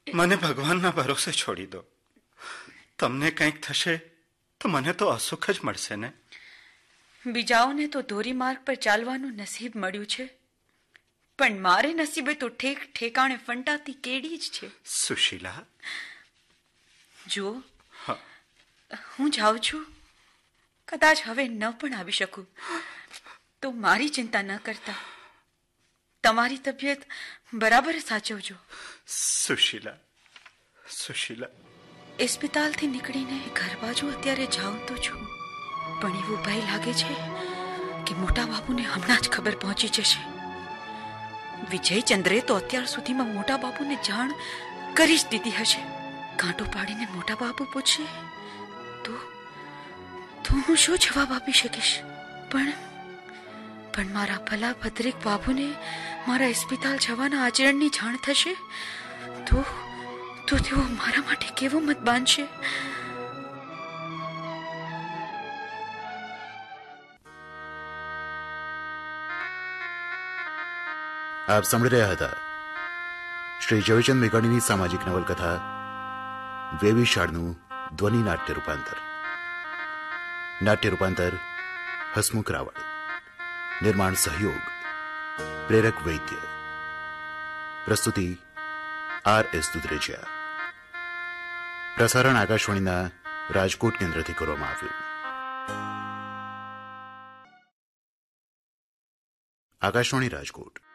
મને ભગવાનના ભરોસે છોડી દો. તમને કંઈક થશે તો મને તો અસુખ જ મળશે ને. બીજાઓને તો ધોરીમાર્ગ પર ચાલવાનું નસીબ મળ્યું છે, પણ મારે નસીબે તો ઠેક ઠેકાણે ફંટાતી કેડી જ છે. સુશીલા, જુઓ, હું જાઉં છું. કદાચ હવે ન પણ આવી શકું તો મારી ચિંતા ન કરતા. તમારી તબિયત બરાબર સાચવજો. સુશીલા, સુશીલા. હોસ્પિટલથી નીકળીને ઘર બાજુ અત્યારે જાઉં તો છું, પણ એવું ભય લાગે છે કે મોટા બાપુને હમણાં જ ખબર પહોંચી જશે. વિજયચંદ્રે તો અત્યાર સુધીમાં મોટા બાપુને જાણ કરી જ દીધી હશે. કાંટો પાડીને મોટા બાપુ પૂછશે તો હું શું જવાબ આપી શકીશ? પણ મારા ભલા ભદ્રિક બાબુને મારા હોસ્પિટલ જવાના આચરણની જાણ થશે તો તેઓ મારા માટે કેવો મત બાંધશે. આપ સાંભળી રહ્યા હતા શ્રી ઝવેરચંદ મેઘાણીની સામાજિક નવલકથા વેવિશાળનું ધ્વનિ નાટ્ય રૂપાંતર. નાટ્ય રૂપાંતર હસમુખ રાવળ. નિર્માણ સહયોગ પ્રેરક વૈદ્ય. પ્રસ્તુતિ RS દુધરેજિયા. પ્રસારણ આકાશવાણીના રાજકોટ કેન્દ્રથી કરવામાં આવ્યું. આકાશવાણી રાજકોટ.